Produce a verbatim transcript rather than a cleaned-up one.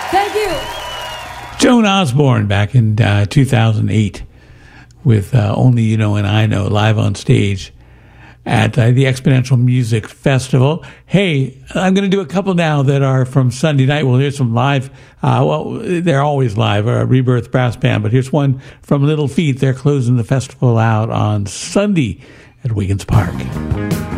Thank you. Joan Osborne back in uh, two thousand eight with uh, Only You Know and I Know live on stage at uh, the Exponential Music Festival. Hey, I'm going to do a couple now that are from Sunday night. Well, here's some live. Uh, well, they're always live, uh, Rebirth Brass Band, but here's one from Little Feat. They're closing the festival out on Sunday at Wiggins Park.